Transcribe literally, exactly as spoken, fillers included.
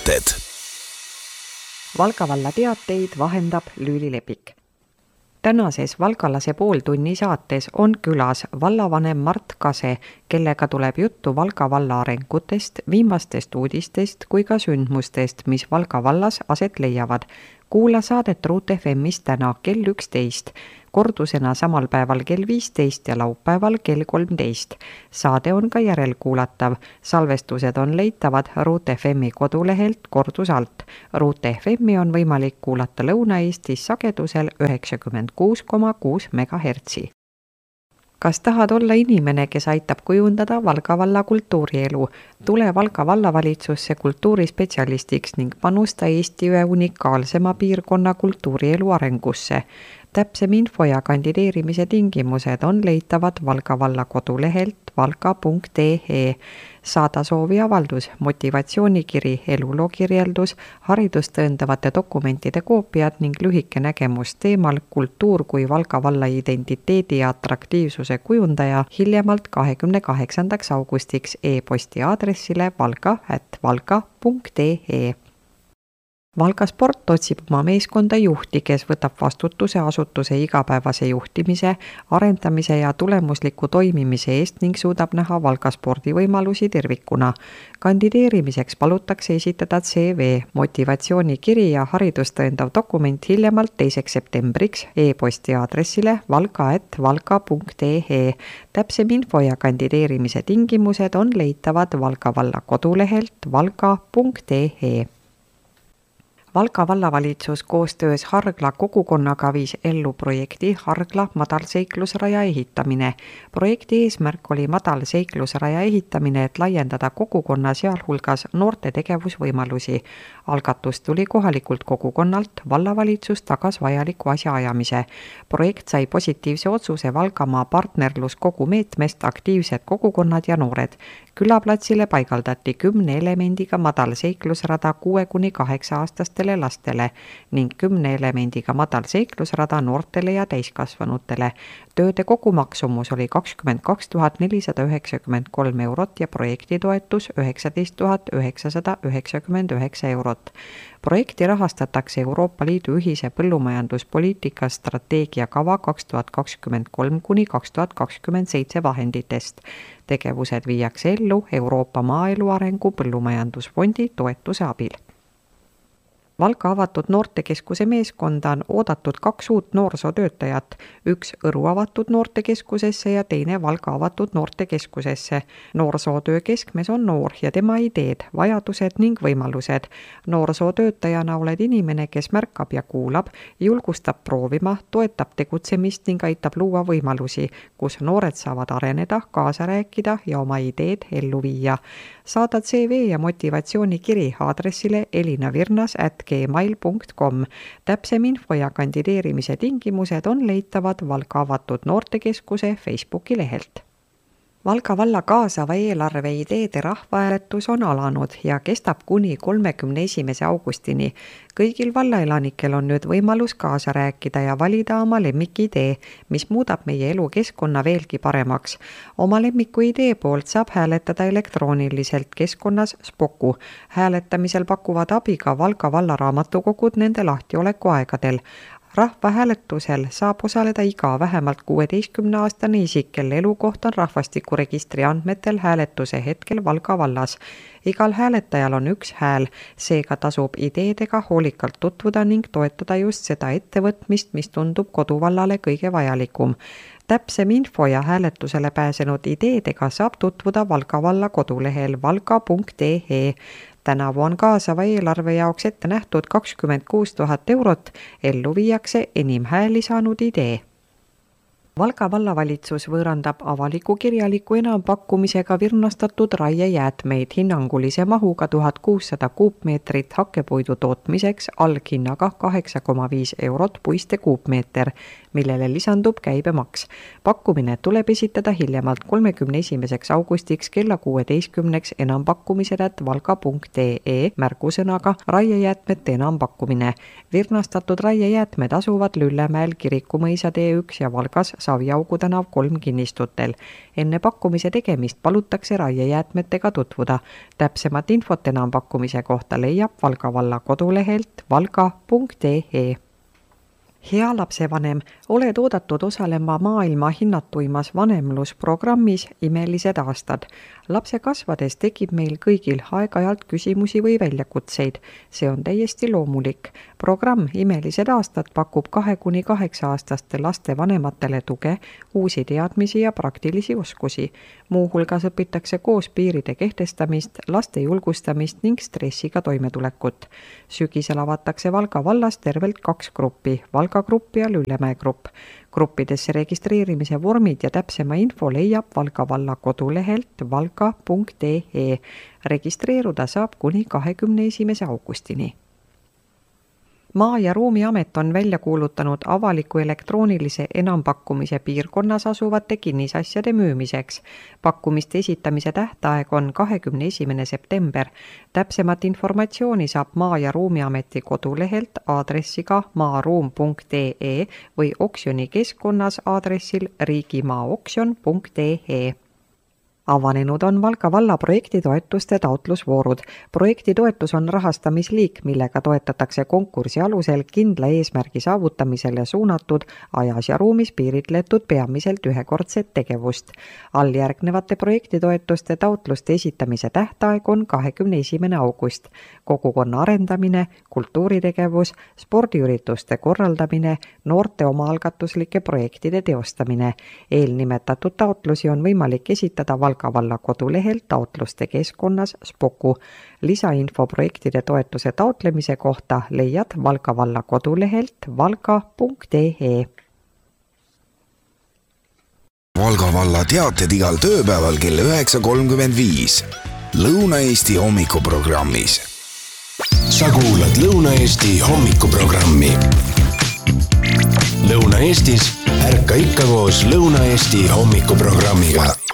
teated. Valga valla teateid vahendab Lüüli Lepik. Tänases Valgalase pooltunni saates on külas vallavanem Mart Kase, kellega tuleb juttu Valga valla arengutest, viimastest uudistest kui ka sündmustest, mis Valga vallas aset leiavad. Kuula saadet Ruut F M-ist täna kell üksteist, kordusena samal päeval kell viisteist ja laupäeval kell kolmteist. Saade on ka järelkuulatav. Salvestused on leitavad Ruut F M-i kodulehelt kordusalt. Ruut F M-i on võimalik kuulata Lõuna-Eestis sagedusel üheksakümmend kuus koma kuus megahertsi. Kas tahad olla inimene, kes aitab kujundada Valga valla kultuurielu? Tule Valga vallavalitsusse kultuurispetsialistiks ning panusta Eesti ühe unikaalsema piirkonna kultuurielu arengusse. Täpsem info ja kandideerimise tingimused on leitavad Valga valla kodulehelt valga punkt e e. Saada soovi avaldus, motivatsioonikiri, elulookirjeldus, haridust tõendavate dokumentide koopiad ning lühike nägemus teemal kultuur kui Valga valla identiteedi ja atraktiivsuse kujundaja hiljemalt kahekümne kaheksandaks augustiks e-posti aadressile valga at valga punkt e e. Valga Sport otsib oma meeskonda juhti, kes võtab vastutuse asutuse igapäevase juhtimise, arendamise ja tulemusliku toimimise eest ning suudab näha Valga Spordi võimalusi tervikuna. Kandideerimiseks palutakse esitada C V, motivatsioonikiri ja haridustõendav dokument hiljemalt teiseks septembriks e-posti aadressile valga at valga punkt e e. Täpsem info ja kandideerimise tingimused on leitavad Valga valla kodulehelt valga punkt e e. Valga vallavalitsus koostöös Hargla kogukonnaga viis ellu projekti Hargla madalseiklusraja ehitamine. Projekti eesmärk oli madalseiklusraja ehitamine, et laiendada kogukonna sealhulgas noorte tegevusvõimalusi. Algatus tuli kohalikult kogukonnalt, vallavalitsus tagas vajaliku asjaajamise. Projekt sai positiivse otsuse Valgamaa partnerluskogu meetmest aktiivsed kogukonnad ja noored. Külaplatsile paigaldati kümne elemendiga madalseiklusrada kuue kuni kaheksa aastastele lastele ning kümne elemendiga madalseiklusrada noortele ja täiskasvanutele. Tööde kogumaksumus oli kakskümmend kaks tuhat nelisada üheksakümmend kolm eurot ja projektitoetus üheksateist tuhat üheksasada üheksakümmend üheksa eurot. Projekti rahastatakse Euroopa Liidu ühise põllumajanduspoliitika strateegiakava kaks tuhat kakskümmend kolm kuni kaks tuhat kakskümmend seitse vahenditest. Tegevused viiakse ellu Euroopa Maaelu Arengu Põllumajandusfondi toetuse abil. Valga avatud noortekeskuse meeskonda on oodatud kaks uut noorsootöötajat, üks Õru avatud noortekeskusesse ja teine Valga avatud noortekeskusesse. Noorsootöö keskmes on noor ja tema ideed, vajadused ning võimalused. Noorsootöötajana oled inimene, kes märkab ja kuulab, julgustab proovima, toetab tegutsemist ning aitab luua võimalusi, kus noored saavad areneda, kaasa rääkida ja oma ideed ellu viia. Saada C V ja motivatsioonikiri aadressile elinavirnas at gmail punkt com. Täpsem info ja kandideerimise tingimused on leitavad Valga avatud noortekeskuse Facebooki lehelt. Valga valla kaasava eelarve ideede rahvahääletus on alanud ja kestab kuni kolmekümne esimese augustini. Kõigil vallaelanikel on nüüd võimalus kaasa rääkida ja valida oma lemmikidee, mis muudab meie elukeskkonna veelgi paremaks. Oma lemmiku idee poolt saab hääletada elektrooniliselt keskkonnas Spoku. Hääletamisel pakuvad abi ka Valga valla raamatukogud nende lahtioleku aegadel. Rahvahääletusel saab osaleda iga vähemalt kuueteistkümne aastane isik, kelle elukoht on rahvastikuregistri andmetel hääletuse hetkel Valga vallas. Igal hääletajal on üks hääl, seega tasub ideedega hoolikalt tutvuda ning toetada just seda ettevõtmist, mis tundub koduvallale kõige vajalikum. Täpsem info ja hääletusele pääsenud ideedega saab tutvuda Valga valla kodulehel valga punkt e e. Tänavu on kaasava eelarve jaoks ette nähtud kakskümmend kuus tuhat eurot, ellu viiakse enim hääli saanud idee. Valga vallavalitsus võõrandab avaliku kirjaliku enampakkumisega virnastatud raiejäätmeid hinnangulise mahuga tuhat kuussada kuupmeetrit hakkepuidu tootmiseks alghinnaga kaheksa koma viis eurot puiste kuupmeeter, millele lisandub käibemaks. Pakkumine tuleb esitada hiljemalt kolmekümne esimeseks augustiks kella kuueteistkümneks enampakkumised at valga punkt e e märgusõnaga raiejäätmete enampakkumine. Virnastatud raiejäätmed asuvad Lüllemäel, Kirikumõisa tee üks ja Valgas Saviaugu tänav kolm kinnistutel. Enne pakkumise tegemist palutakse raiejäätmetega tutvuda. Täpsemat infot enampakkumise kohta leiab Valga valla kodulehelt valga punkt ee. Hea lapsevanem, oled oodatud osalema maailma hinnatuimas vanemlusprogrammis Imelised aastad. Lapse kasvades tekib meil kõigil aeg-ajalt küsimusi või väljakutseid. See on täiesti loomulik. Programm Imelised aastad pakub kahe kuni kaheksa aastaste laste vanematele tuge, uusi teadmisi ja praktilisi oskusi. Muuhulgas õpitakse koos piiride kehtestamist, laste julgustamist ning stressiga toimetulekut. Sügisel avatakse Valga vallas tervelt kaks gruppi, Valga grupp ja Lüllemäe grupp. Gruppidesse registreerimise vormid ja täpsema info leiab Valga valla kodulehelt valga punkt ee. Registreeruda saab kuni kahekümne esimese augustini. Maa- ja Ruumiamet on välja kuulutanud avaliku elektroonilise enampakkumise piirkonnas asuvate kinnisasjade müümiseks. Pakkumiste esitamise tähtaeg on kahekümne esimene september. Täpsemat informatsiooni saab Maa- ja Ruumiameti kodulehelt aadressiga maaruum punkt ee või oksjonikeskkonnas aadressil riigimaaoksjon punkt ee. Avanenud on Valga valla projektitoetuste taotlusvoorud. Projektitoetus on rahastamisliik, millega toetatakse konkursi alusel kindla eesmärgi saavutamisele suunatud ajas ja ruumis piiritletud peamiselt ühekordset tegevust. Alljärgnevate projektitoetuste taotluste esitamise tähtaeg on kahekümne esimene august. Kogukonna arendamine, kultuuritegevus, spordiürituste korraldamine, noorte omaalgatuslike projektide teostamine. Eelnimetatud taotlusi on võimalik esitada Valga Valga valla kodulehel taotluste keskkonnas Spoku. Lisainfo projektide toetuse taotlemise kohta leiad Valga valla kodulehelt valga punkt ee. Valga valla teated igal tööpäeval kell üheksa kolmkümmend viis. Lõuna-Eesti hommikuprogrammis. Sa kuulad Lõuna-Eesti hommikuprogrammi. Lõuna-Eestis ärka ikka koos Lõuna-Eesti hommikuprogrammiga.